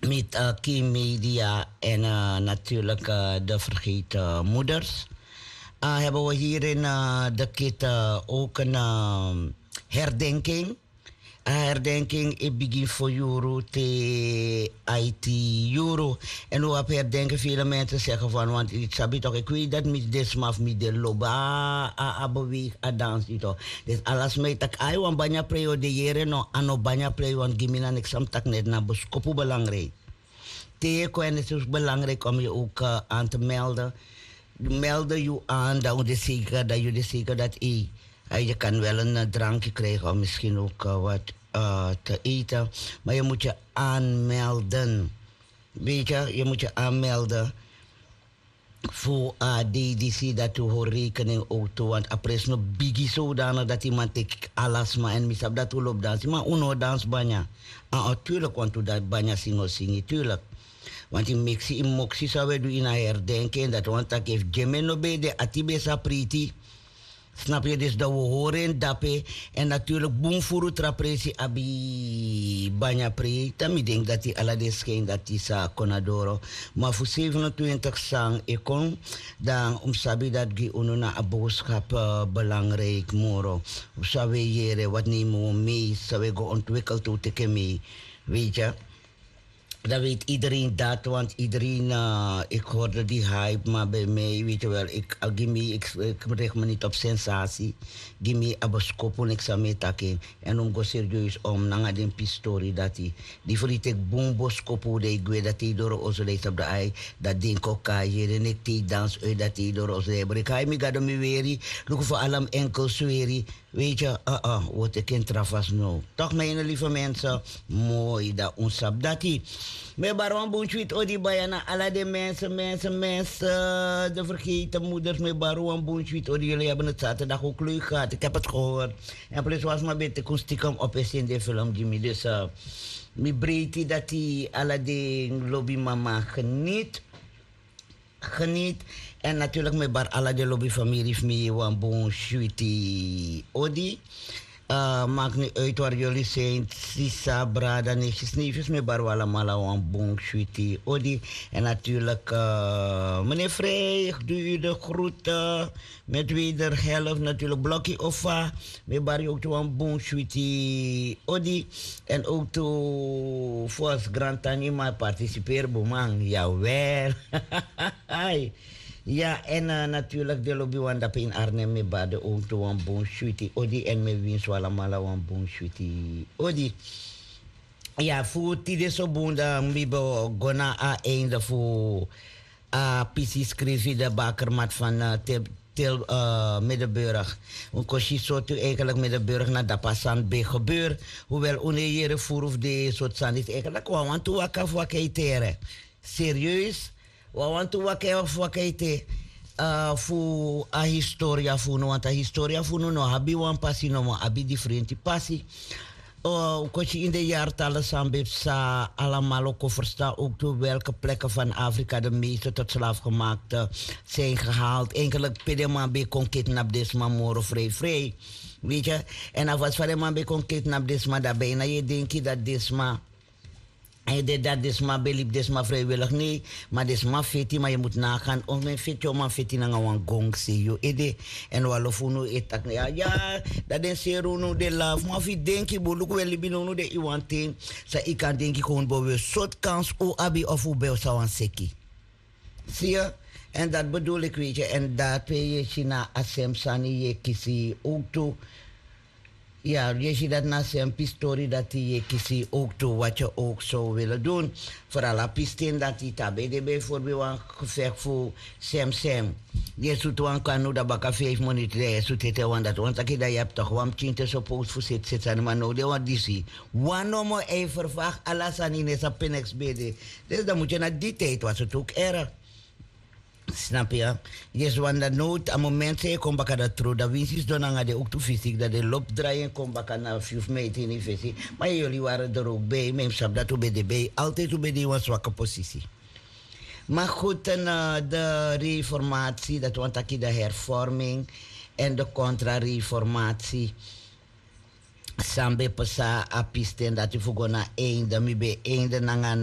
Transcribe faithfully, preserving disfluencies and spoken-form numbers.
met uh, Key Media en uh, natuurlijk uh, de vergeten moeders. Uh, hebben we hier in uh, de kit uh, ook een uh, herdenking. Een herdenking ik begin voor euro te I T euro. En hoe heb herdenken vele mensen zeggen van, want ik sabi toch, ik weet dat mis desmaf mi de loba a a beweeg a dans ito. Dus alles mee tak ay wan banya preo de jere no ano banya preo wan gimina nik sam tak net na beskopu belangrijk. Teko en het is belangrijk om je ook uh, aan te melden. Melden je aan dat je zeker dat je zeker dat je Uh, je kan wel een uh, drankje krijgen of misschien ook uh, wat uh, te eten. Maar je moet je aanmelden. Weet je, je moet je aanmelden voor uh, D D C dat je hoort rekening ook toe. Want après is nog biggie zodanig dat iemand ik alles maar en misap dat we loop dansen. Maar uno dans banya. Ah, uh, tuurlijk, want we dat banya zingen zingen, tuurlijk. Want in Mexi, in Moxie zou we doen in een herdenken. Dat want dat heeft gemeno bij de atibesa priti. Snap je? Dus dat we horen dappen. En natuurlijk boemfuru trapresi abi banya pre. Dan ik denk dat die alle schijn dat die sa konadoro. Maar voor zevenentwintig sang ik kon. Dan om sabi dat gi ununa a boodschap uh, belangrijk moro. Zou we jere wat nemen we mee. Zou we go ontwikkeld hoe te mee. Weet je? Dat weet iedereen dat, want iedereen, uh, ik hoorde die hype, maar bij mij, weet je wel, ik, uh, gimme, ik, ik richt me niet op sensatie. Gimme aboskopo niks aan mij takken. En om go serieus om, nanga den pistori dat die, die verliet ik boom boskopo, dat ik weet dat die door ons leest op de ei, dat denk ook kaje, en ik die dans uit dat die door ons leest. Maar ik ga me gado me weri, look voor allemaal enkel zweri. Weet je, uh, uh, wat ik in trafas nou. Toch, mijn lieve mensen, mooi dat ons sap dat die. Maar waarom moet je het odi bijna alle de mensen, mensen, mensen, de vergeten moeders, maar waarom moet je het odi, jullie hebben het zaterdag ook leuk gehad. Ik heb het gehoord. En plus was maar beter kon stiekem op eens in de film, Jimmy. Dus, uh, mi breedte dat die alle de lobby mama geniet. Geniet. En natuurlijk met bar alle de lobbyfamilie mee wan bon sweetie odi. Uh, maakt niet uit waar jullie zijn. Sisa, brada, neefjes, neefjes. Met bar allemaal wan bon sweetie odi. En natuurlijk uh, meneer Vrij, ik doe u de groeten. Met wederhelft natuurlijk Blokkie Offa. Met bar je ook wan bon sweetie odi. En ook to voor Grand Tanima participeren bomang. Jawel. Ja, en uh, natuurlijk de lobby wan dat in Arnhem me bade ook to wan bon sweetie odi en me wins wala mala wan bon sweetie odi. Ja, voor tide so bunda mbibo gona a einde voor a pisi schreef de bakermat van uh, te, Til uh, Middenburg. Want koshi soort eigenlijk Middenburg naar de passant bij gebeur. Hoewel onejere voor of de soort san is eigenlijk wa want to waka wakaitere. Serieus? Wa want to waka wakaite. Uh, fu a historia fu no want a historia fu no no habi wan passi no mo abi differenti passi. Uh, in de jaartallen Sambit sa allemaal ook verstaan ook door welke plekken van Afrika de meeste tot slaafgemaakte zijn gehaald. Enkele pedema be kon kidnap desma moro vrij vrij. Weet je? En als wat van de man be kon kidnap desma dat bijna je denkt dat desma en je deed dat desma beliep desma vrijwillig nee, maar desma feti, maar je moet nagaan of men feti of man feti na een gong zie je ede en walofuno etak ja ja dat is seruno de laf maar fi denki boluk wel libino de iwanting sa ik kan denki gewoon boven soort kans o abi of u bel sawan seki zie je en dat bedoel ik weet je en dat je china asem sani je kisi ook toe. Ja, je ziet dat na zijn pistori dat hij kiest ook toe wat je ook zou willen doen. Vooral op pistin dat hij tabede bijvoorbeeld een gevecht voor Sem Sem. Je zoet een kanu dat baka vijf minuten je zoet het want dat want dat je hebt toch een tinte zo post voor zit zit aan maar nou de wat die zie. Wanneer mo even verwacht alles aan in deze penex bede. Dus dan moet je naar die tijd was het ook erg. Snap je? Yes, want dat nooit aan moment zei kom bakken dat tro dat winst dan aan de ook toe fysiek dat de loop draaien kom bakken naar vijf meter in die visie. Maar jullie waren er ook bij, mijn sap dat bij de bij altijd bij die was zwakke positie. Maar goed, en uh, de reformatie, dat want ik de hervorming en de contra-reformatie. Sambe pesa apisten dat je voor na einde, mi be einde nangan